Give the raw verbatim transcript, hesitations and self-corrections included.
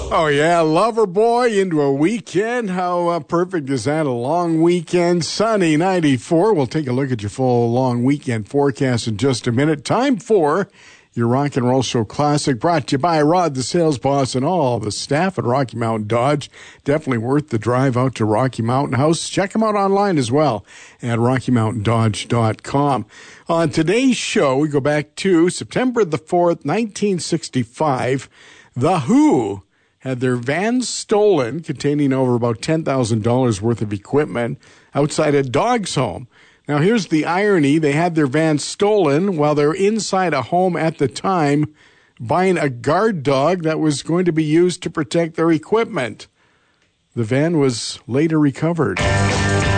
Oh, yeah, lover boy into a weekend. How uh, perfect is that? A long weekend, sunny, ninety-four. We'll take a look at your full long weekend forecast in just a minute. Time for your Rock and Roll Show Classic, brought to you by Rod, the sales boss, and all the staff at Rocky Mountain Dodge. Definitely worth the drive out to Rocky Mountain House. Check them out online as well at rocky mountain dodge dot com. On today's show, we go back to September the fourth, nineteen sixty-five. The Who had their van stolen containing over about ten thousand dollars worth of equipment outside a dog's home. Now, here's the irony. They had their van stolen while they're inside a home at the time buying a guard dog that was going to be used to protect their equipment. The van was later recovered.